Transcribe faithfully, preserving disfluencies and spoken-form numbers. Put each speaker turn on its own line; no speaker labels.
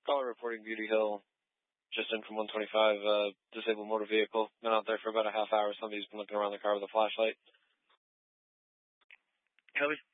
Caller reporting Beauty Hill, just in from one twenty-five, uh, disabled motor vehicle. Been out there for about a half hour. Somebody's been looking around the car with a flashlight.
Copy.